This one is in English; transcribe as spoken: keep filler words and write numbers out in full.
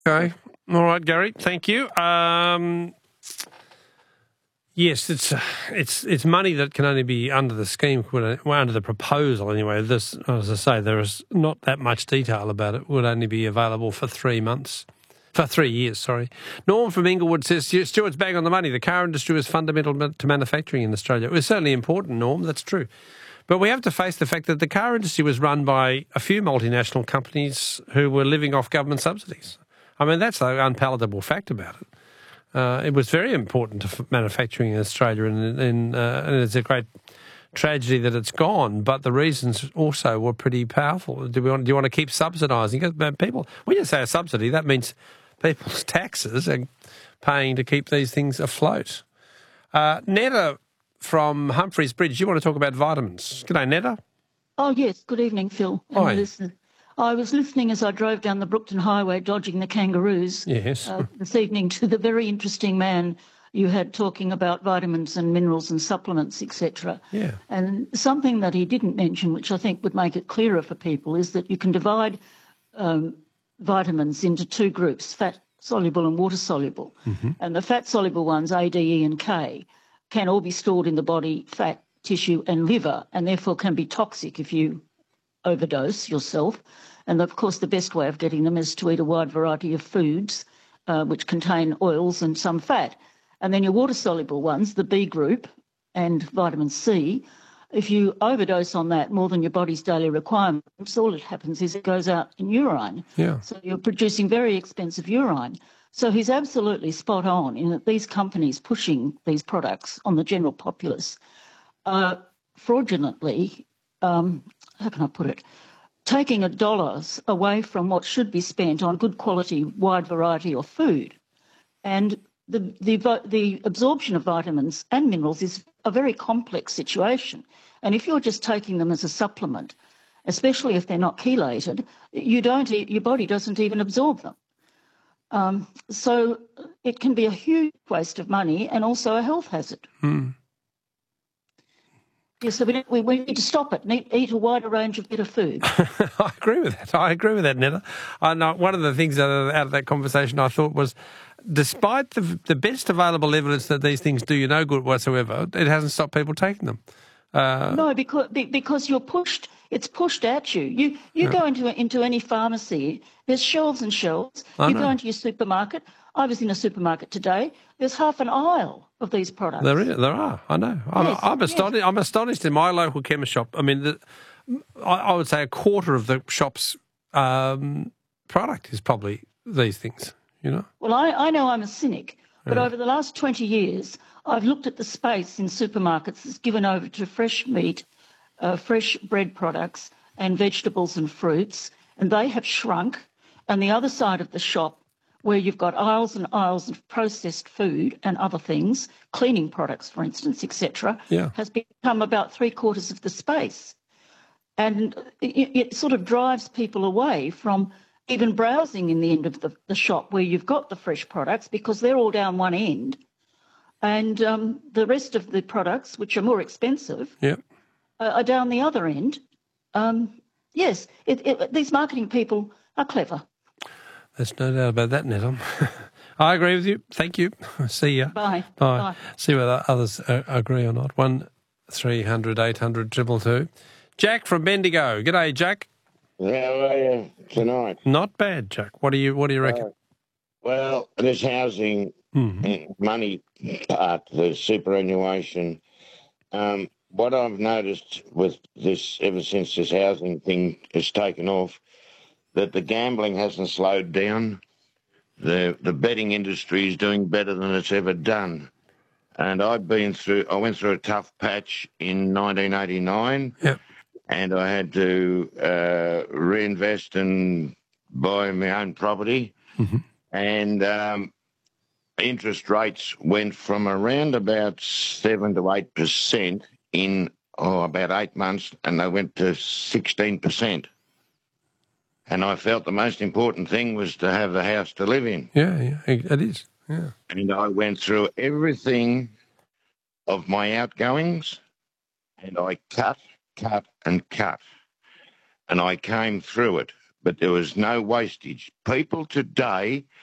Okay. All right, Gary. Thank you. Um, yes, it's it's it's money that can only be under the scheme, well, under the proposal anyway. This, as I say, there is not that much detail about it. Would only be available for three months. For three years, sorry. Norm from Inglewood says, Stuart's bang on the money. The car industry is fundamental to manufacturing in Australia. It was certainly important, Norm, that's true. But we have to face the fact that the car industry was run by a few multinational companies who were living off government subsidies. I mean, that's the unpalatable fact about it. Uh, it was very important to manufacturing in Australia, and, and, uh, and it's a great tragedy that it's gone, but the reasons also were pretty powerful. Do, we want, do you want to keep subsidising it? People, when you say a subsidy, that means people's taxes and paying to keep these things afloat. Uh, Netta from Humphreys Bridge, you want to talk about vitamins. G'day, Netta. Oh, yes. Good evening, Phil. And Hi. listen, I was listening as I drove down the Brookton Highway dodging the kangaroos yes. uh, this evening to the very interesting man you had talking about vitamins and minerals and supplements, et cetera. Yeah. And something that he didn't mention, which I think would make it clearer for people, is that you can divide um, vitamins into two groups, fat-soluble and water-soluble. Mm-hmm. And the fat-soluble ones, A, D, E and K, can all be stored in the body, fat, tissue and liver, and therefore can be toxic if you overdose yourself. And, of course, the best way of getting them is to eat a wide variety of foods uh, which contain oils and some fat. And then your water-soluble ones, the B group and vitamin C, if you overdose on that more than your body's daily requirements, all that happens is it goes out in urine. Yeah. So you're producing very expensive urine. So he's absolutely spot on in that these companies pushing these products on the general populace are fraudulently, um, how can I put it, taking dollars away from what should be spent on good quality, wide variety of food. And the, the, the absorption of vitamins and minerals is a very complex situation. And if you're just taking them as a supplement, especially if they're not chelated, you don't, your body doesn't even absorb them. Um, so it can be a huge waste of money and also a health hazard. Mm. Yeah, so we, we, we need to stop it and eat, eat a wider range of better food. I agree with that. I agree with that, Netta. I know one of the things out of, out of that conversation I thought was, despite the, the best available evidence that these things do you no good whatsoever, it hasn't stopped people taking them. Uh, no, because because you're pushed. It's pushed at you. You you yeah. go into into any pharmacy. There's shelves and shelves. I you know. go into your supermarket. I was in a supermarket today. There's half an aisle of these products. There is. There are. I know. I'm, Yes, I'm astonished. yes. I'm astonished in my local chemist shop. I mean, the, I, I would say a quarter of the shop's um, product is probably these things. You know. Well, I, I know I'm a cynic, but Yeah. over the last twenty years, I've looked at the space in supermarkets that's given over to fresh meat, uh, fresh bread products and vegetables and fruits, and they have shrunk. And the other side of the shop, where you've got aisles and aisles of processed food and other things, cleaning products, for instance, et cetera, Yeah. has become about three quarters of the space. And it, it sort of drives people away from even browsing in the end of the, the shop where you've got the fresh products, because they're all down one end. And um, the rest of the products, which are more expensive, Yeah. uh, are down the other end. Um, yes, it, it, these marketing people are clever. There's no doubt about that, Netta. I agree with you. Thank you. See ya. Bye. Bye. Bye. See whether others uh, agree or not. One three hundred eight hundred two two two. Jack from Bendigo. G'day, Jack. How are you tonight? Not bad, Jack. What do you What do you reckon? Uh, well, this housing Mm-hmm. and money part, the superannuation. Um, what I've noticed with this, ever since this housing thing has taken off, that the gambling hasn't slowed down. The the betting industry is doing better than it's ever done. And I've been through, I went through a tough patch in nineteen eighty-nine. Yep. And I had to uh, reinvest and buy my own property. Mm-hmm. And um, interest rates went from around about seven to eight percent in oh, about eight months, and they went to sixteen percent. And I felt the most important thing was to have a house to live in. Yeah, yeah, it is. Yeah. And I went through everything of my outgoings, and I cut, cut, and cut. And I came through it. but there was no wastage. People today